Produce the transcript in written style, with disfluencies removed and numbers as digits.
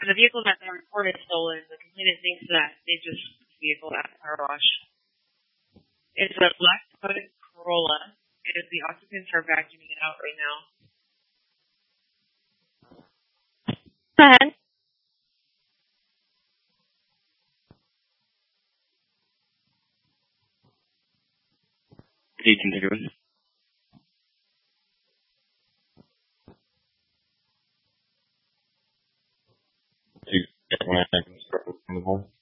the vehicle that they reported stolen, the complainant thinks that they just put the vehicle at the car wash. It's a black Toyota Corolla, and the occupants are vacuuming it out right now. Go ahead. Agent Higgins. You get when I think it's from the home.